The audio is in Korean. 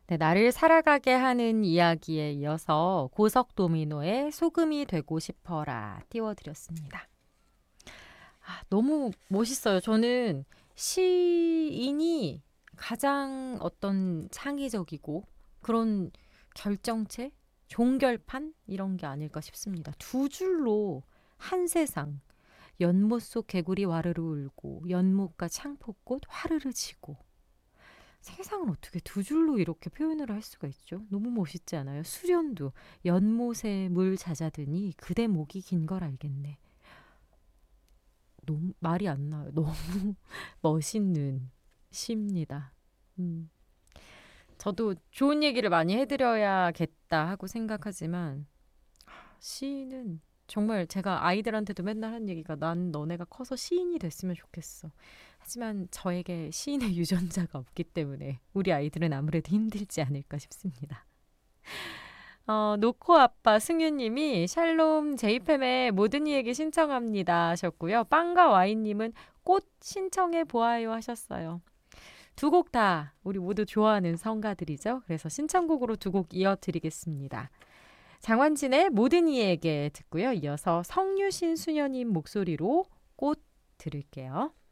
네, 나를 살아가게 하는 이야기에 이어서 고석도미노의 소금이 되고 싶어라 띄워드렸습니다. 너무 멋있어요. 저는 시인이 가장 어떤 창의적이고 그런 결정체, 종결판 이런 게 아닐까 싶습니다. 두 줄로 한 세상, 연못 속 개구리 와르르 울고 연못가 창포꽃 화르르 지고 세상을 어떻게 두 줄로 이렇게 표현을 할 수가 있죠? 너무 멋있지 않아요? 수련도 연못에 물 잦아드니 그대 목이 긴 걸 알겠네. 너무 말이 안 나요. 너무 멋있는 시입니다. 음. 저도 좋은 얘기를 많이 해드려야겠다 하고 생각하지만 시는 정말 제가 아이들한테도 맨날 하는 얘기가 난 너네가 커서 시인이 됐으면 좋겠어. 하지만 저에게 시인의 유전자가 없기 때문에 우리 아이들은 아무래도 힘들지 않을까 싶습니다. 노코 아빠 승유님이 샬롬 제이팸의 모든 이에게 신청합니다 하셨고요. 빵과 와인님은 꽃 신청해 보아요 하셨어요. 두 곡 다 우리 모두 좋아하는 성가들이죠. 그래서 신청곡으로 두 곡 이어드리겠습니다. 장완진의 모든 이에게 듣고요. 이어서 성유신 수녀님 목소리로 꽃 들을게요.